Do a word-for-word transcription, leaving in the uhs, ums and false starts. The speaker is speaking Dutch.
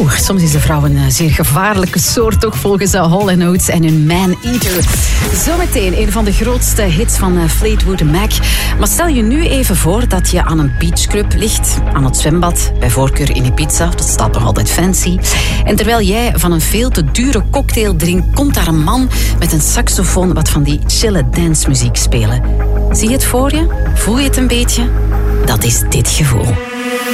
Oeh, soms is de vrouw een zeer gevaarlijke soort, toch, volgens Hall and Oates en hun Man Eater. Zometeen een van de grootste hits van Fleetwood Mac. Maar stel je nu even voor dat je aan een beachclub ligt, aan het zwembad, bij voorkeur in Ibiza, dat staat nog altijd fancy. En terwijl jij van een veel te dure cocktail drinkt, komt daar een man met een saxofoon wat van die chille dancemuziek spelen. Zie je het voor je? Voel je het een beetje? Dat is dit gevoel.